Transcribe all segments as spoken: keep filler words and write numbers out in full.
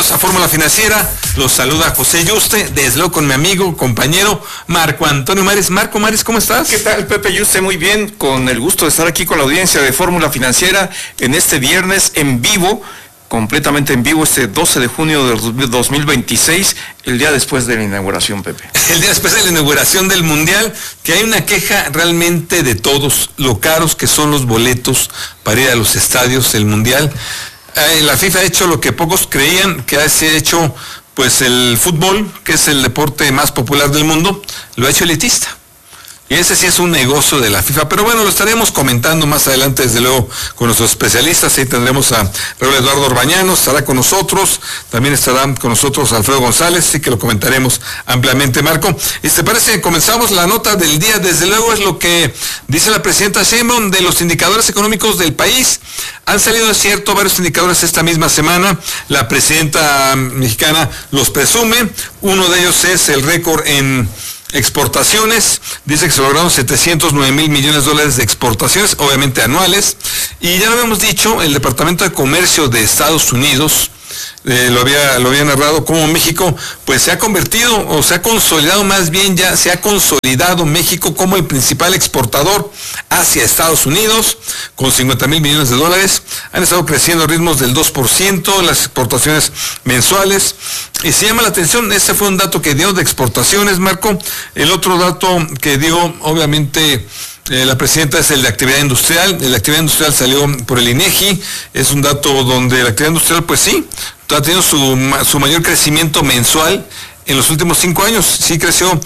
Bienvenidos a Fórmula Financiera. Los saluda José Yuste, desde luego con mi amigo, compañero Marco Antonio Mares. Marco Mares, ¿cómo estás? ¿Qué tal, Pepe Yuste? Muy bien, con el gusto de estar aquí con la audiencia de Fórmula Financiera en este viernes en vivo, completamente en vivo, este doce de junio de dos mil veintiséis, el día después de la inauguración, Pepe. El día después de la inauguración del Mundial, que hay una queja realmente de todos, lo caros que son los boletos para ir a los estadios del Mundial. Eh, la FIFA ha hecho lo que pocos creían, que ha hecho, pues el fútbol, que es el deporte más popular del mundo, lo ha hecho elitista. Y ese sí es un negocio de la FIFA, pero bueno, lo estaremos comentando más adelante, desde luego, con nuestros especialistas. Ahí tendremos a Raúl Eduardo Orbañanos, estará con nosotros, también estará con nosotros Alfredo González, así que lo comentaremos ampliamente, Marco. ¿Y te parece que comenzamos la nota del día? Desde luego es lo que dice la presidenta Sheinbaum de los indicadores económicos del país. Han salido, es cierto, varios indicadores esta misma semana. La presidenta mexicana los presume. Uno de ellos es el récord en exportaciones. Dice que se lograron setecientos nueve mil millones de dólares de exportaciones, obviamente anuales. Y ya lo habíamos dicho, el Departamento de Comercio de Estados Unidos, eh, lo había lo había narrado como México, pues se ha convertido, o se ha consolidado más bien, ya se ha consolidado México como el principal exportador hacia Estados Unidos, con cincuenta mil millones de dólares. Han estado creciendo a ritmos del dos por ciento las exportaciones mensuales. Y se llama la atención, ese fue un dato que dio de exportaciones, Marco. El otro dato que dio, obviamente, eh, la presidenta, es el de actividad industrial. El de actividad industrial salió por el INEGI, es un dato donde la actividad industrial, pues sí, ha tenido su, su mayor crecimiento mensual en los últimos cinco años. Sí creció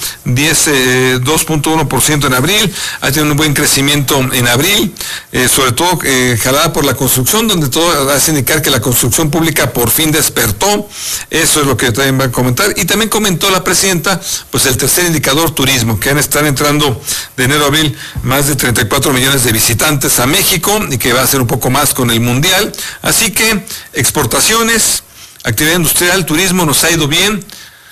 dos punto uno por ciento en abril, ha tenido un buen crecimiento en abril, eh, sobre todo eh, jalada por la construcción, donde todo hace indicar que la construcción pública por fin despertó. Eso es lo que también va a comentar. Y también comentó la presidenta, pues el tercer indicador, turismo, que van a estar entrando de enero a abril más de treinta y cuatro millones de visitantes a México, y que va a ser un poco más con el Mundial. Así que exportaciones, actividad industrial, turismo, nos ha ido bien.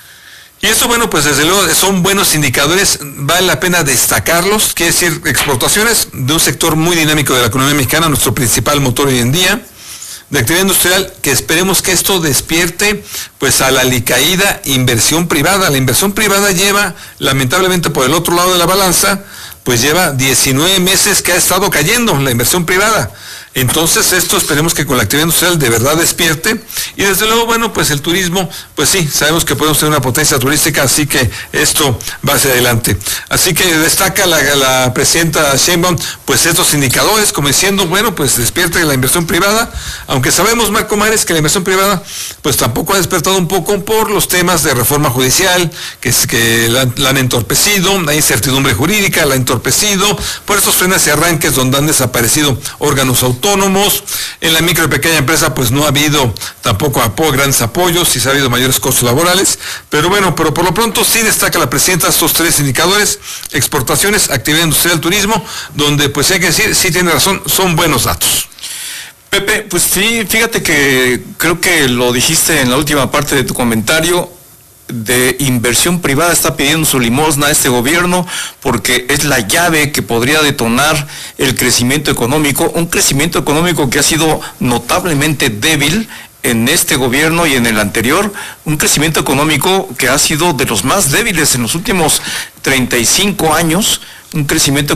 Y eso, bueno, pues desde luego son buenos indicadores, vale la pena destacarlos. Quiere decir, exportaciones de un sector muy dinámico de la economía mexicana, nuestro principal motor hoy en día, de actividad industrial, que esperemos que esto despierte pues a la alicaída inversión privada. La inversión privada lleva, lamentablemente por el otro lado de la balanza, pues lleva diecinueve meses que ha estado cayendo la inversión privada. Entonces esto esperemos que con la actividad industrial de verdad despierte. Y desde luego, bueno, pues el turismo, pues sí, sabemos que podemos tener una potencia turística, así que esto va hacia adelante. Así que destaca la, la presidenta Sheinbaum, pues estos indicadores, como diciendo, bueno, pues despierte la inversión privada, aunque sabemos, Marco Mares, que la inversión privada pues tampoco ha despertado un poco por los temas de reforma judicial, que, es, que la, la han entorpecido, la incertidumbre jurídica la ha entorpecido, por estos frenos y arranques donde han desaparecido órganos autónomos. En la micro y pequeña empresa pues no ha habido tampoco apoyo, grandes apoyos, sí se ha habido mayores costos laborales, pero bueno, pero por lo pronto sí destaca la presidenta estos tres indicadores: exportaciones, actividad industrial, turismo, donde pues hay que decir, sí tiene razón, son buenos datos. Pepe, pues sí, fíjate que creo que lo dijiste en la última parte de tu comentario. De inversión privada está pidiendo su limosna a este gobierno, porque es la llave que podría detonar el crecimiento económico, un crecimiento económico que ha sido notablemente débil en este gobierno y en el anterior, un crecimiento económico que ha sido de los más débiles en los últimos treinta y cinco años, un crecimiento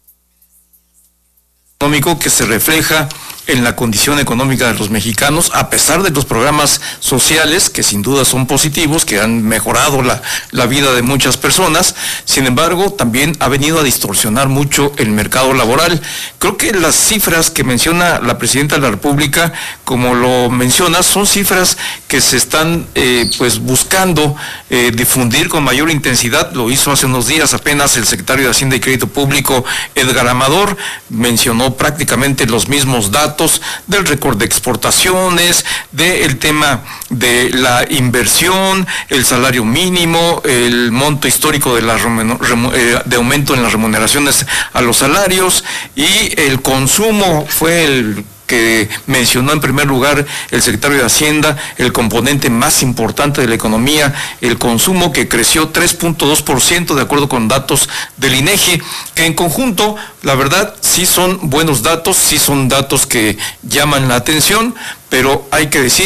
económico que se refleja en la condición económica de los mexicanos, a pesar de los programas sociales, que sin duda son positivos, que han mejorado la, la vida de muchas personas. Sin embargo, también ha venido a distorsionar mucho el mercado laboral. Creo que las cifras que menciona la presidenta de la República, como lo menciona, son cifras que se están eh, pues buscando eh, difundir con mayor intensidad. Lo hizo hace unos días apenas el secretario de Hacienda y Crédito Público, Edgar Amador, mencionó prácticamente los mismos datos del récord de exportaciones, del tema de la inversión, el salario mínimo, el monto histórico de, la, de aumento en las remuneraciones a los salarios, y el consumo fue el que mencionó en primer lugar el secretario de Hacienda, el componente más importante de la economía, el consumo, que creció tres punto dos por ciento de acuerdo con datos del INEGI, que en conjunto, la verdad, sí son buenos datos, sí son datos que llaman la atención, pero hay que decir,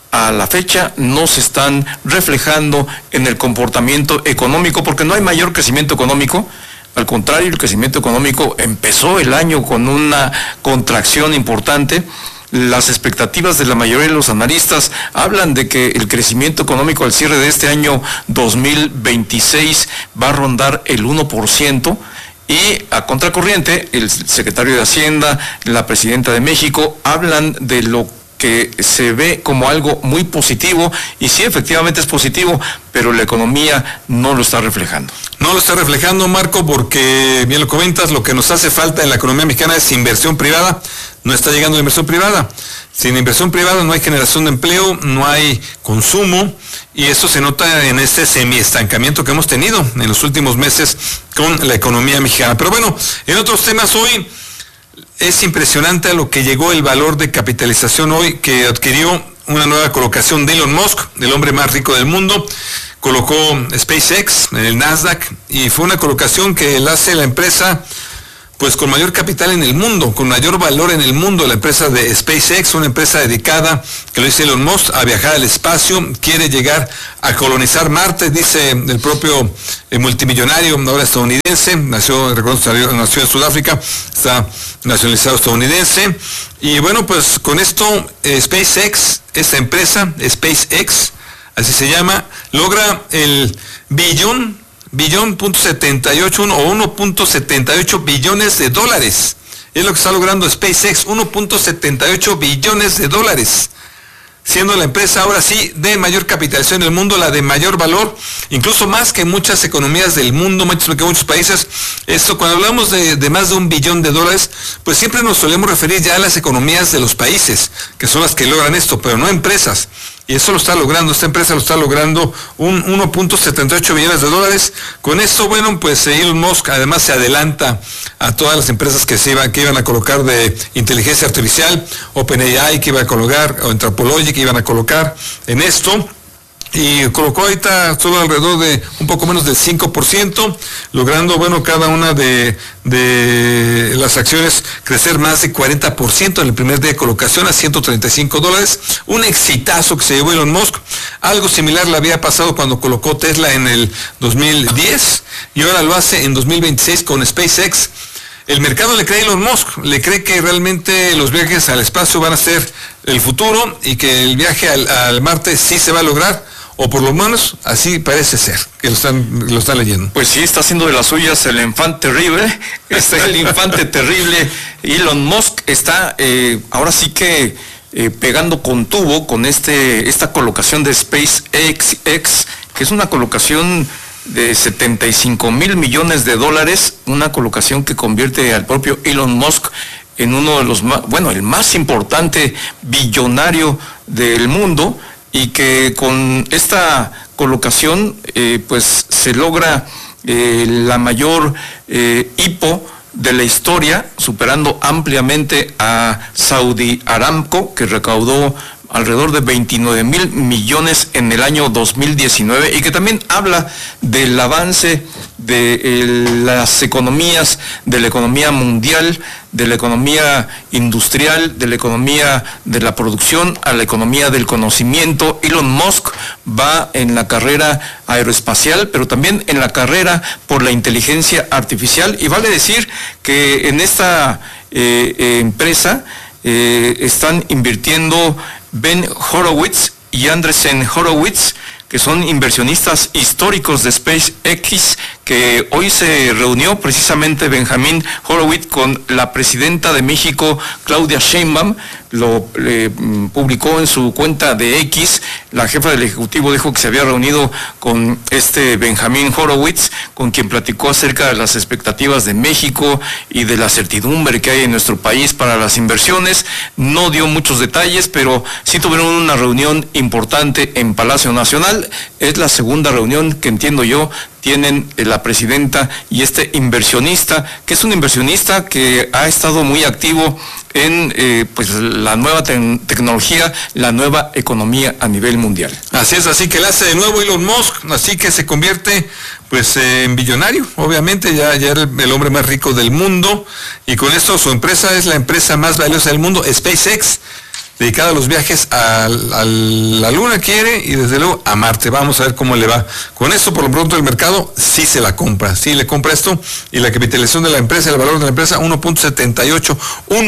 a la fecha no se están reflejando en el comportamiento económico, porque no hay mayor crecimiento económico. Al contrario, el crecimiento económico empezó el año con una contracción importante. Las expectativas de la mayoría de los analistas hablan de que el crecimiento económico al cierre de este año dos mil veintiséis va a rondar el uno por ciento. Y a contracorriente, el secretario de Hacienda, la presidenta de México, hablan de lo que se ve como algo muy positivo, y sí, efectivamente es positivo, pero la economía no lo está reflejando. No lo está reflejando, Marco, porque bien lo comentas, lo que nos hace falta en la economía mexicana es inversión privada. No está llegando la inversión privada. Sin inversión privada no hay generación de empleo, no hay consumo, y eso se nota en este semiestancamiento que hemos tenido en los últimos meses con la economía mexicana. Pero bueno, en otros temas hoy, es impresionante a lo que llegó el valor de capitalización hoy, que adquirió una nueva colocación de Elon Musk, el hombre más rico del mundo. Colocó SpaceX en el Nasdaq y fue una colocación que la hace la empresa pues con mayor capital en el mundo, con mayor valor en el mundo, la empresa de SpaceX, una empresa dedicada, que lo dice Elon Musk, a viajar al espacio, quiere llegar a colonizar Marte, dice el propio eh, multimillonario, ahora estadounidense, nació, recuerdo, nació en Sudáfrica, está nacionalizado estadounidense, y bueno, pues con esto eh, SpaceX, esta empresa, SpaceX, así se llama, logra el billón, billón punto setenta y ocho o uno punto setenta y ocho billones de dólares. Es lo que está logrando SpaceX, uno punto setenta y ocho billones de dólares. Siendo la empresa ahora sí de mayor capitalización del mundo, la de mayor valor, incluso más que muchas economías del mundo, muchos, que muchos países. Esto, cuando hablamos de, de más de un billón de dólares, pues siempre nos solemos referir ya a las economías de los países, que son las que logran esto, pero no empresas. Y eso lo está logrando, esta empresa lo está logrando, un uno punto setenta y ocho billones de dólares. Con esto, bueno, pues Elon Musk además se adelanta a todas las empresas que se iban, que iban a colocar de inteligencia artificial, OpenAI que iba a colocar, o Anthropology que iban a colocar en esto. Y colocó ahorita solo alrededor de un poco menos del cinco por ciento, logrando, bueno, cada una de, de las acciones crecer más de cuarenta por ciento en el primer día de colocación a ciento treinta y cinco dólares. Un exitazo que se llevó Elon Musk. Algo similar le había pasado cuando colocó Tesla en el dos mil diez y ahora lo hace en dos mil veintiséis con SpaceX. El mercado le cree a Elon Musk, le cree que realmente los viajes al espacio van a ser el futuro y que el viaje al, al Marte sí se va a lograr. O por lo menos así parece ser, que lo están, lo están leyendo. Pues sí, está haciendo de las suyas el infante terrible, está el infante terrible. Elon Musk está eh, ahora sí que eh, pegando con tubo con este esta colocación de SpaceX, que es una colocación de setenta y cinco mil millones de dólares, una colocación que convierte al propio Elon Musk en uno de los más, bueno, el más importante billonario del mundo. Y que con esta colocación eh, pues se logra eh, la mayor eh, hipo de la historia, superando ampliamente a Saudi Aramco, que recaudó alrededor de veintinueve mil millones en el año dos mil diecinueve, y que también habla del avance de eh, las economías, de la economía mundial, de la economía industrial, de la economía de la producción a la economía del conocimiento. Elon Musk va en la carrera aeroespacial, pero también en la carrera por la inteligencia artificial, y vale decir que en esta eh, eh, empresa eh, están invirtiendo Ben Horowitz y Andreessen Horowitz, que son inversionistas históricos de SpaceX, que hoy se reunió precisamente Benjamín Horowitz con la presidenta de México, Claudia Sheinbaum. Lo eh, publicó en su cuenta de X. La jefa del Ejecutivo dijo que se había reunido con este Benjamín Horowitz, con quien platicó acerca de las expectativas de México y de la certidumbre que hay en nuestro país para las inversiones. No dio muchos detalles, pero sí tuvieron una reunión importante en Palacio Nacional. Es la segunda reunión que entiendo yo tienen la presidenta y este inversionista, que es un inversionista que ha estado muy activo en eh, pues la nueva te- tecnología, la nueva economía a nivel mundial. Así es, así que le hace de nuevo Elon Musk, así que se convierte pues eh, en billonario, obviamente ya, ya era el, el hombre más rico del mundo, y con esto su empresa es la empresa más valiosa del mundo, SpaceX. dedicada a los viajes a, a la Luna, quiere, y desde luego a Marte. Vamos a ver cómo le va. Con esto, por lo pronto, el mercado sí se la compra, sí le compra esto, y la capitalización de la empresa, el valor de la empresa, uno punto setenta y ocho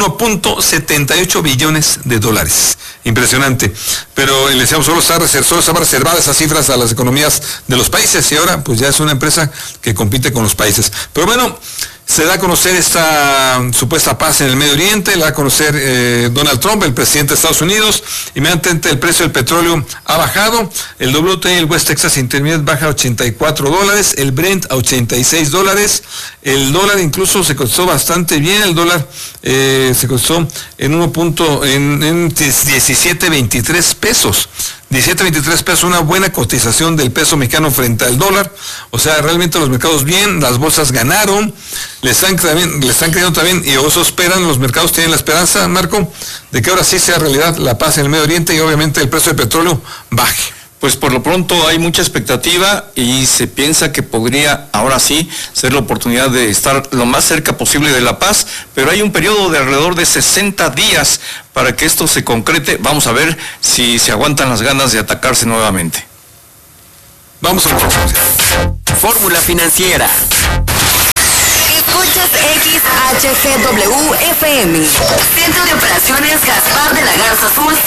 billones de dólares. Impresionante. Pero le decíamos, solo está, solo está reservada esas cifras a las economías de los países, y ahora pues ya es una empresa que compite con los países. Pero bueno, se da a conocer esta supuesta paz en el Medio Oriente, la da a conocer eh, Donald Trump, el presidente de Estados Unidos. Inmediatamente el precio del petróleo ha bajado. El W T I, el West Texas Intermediate, baja a ochenta y cuatro dólares, el Brent a ochenta y seis dólares. El dólar incluso se costó bastante bien, el dólar eh, se costó en uno punto, en, en diecisiete veintitrés pesos. diecisiete veintitrés pesos, una buena cotización del peso mexicano frente al dólar. O sea, realmente los mercados bien, las bolsas ganaron, le están, también, le están creyendo también, y eso esperan, los mercados tienen la esperanza, Marco, de que ahora sí sea realidad la paz en el Medio Oriente y obviamente el precio del petróleo baje. Pues por lo pronto hay mucha expectativa y se piensa que podría ahora sí ser la oportunidad de estar lo más cerca posible de la paz, pero hay un periodo de alrededor de sesenta días para que esto se concrete. Vamos a ver si se aguantan las ganas de atacarse nuevamente. Vamos a ver. Fórmula Financiera. Escuchas X H G W F M. Centro de Operaciones Gaspar de la Garza Azul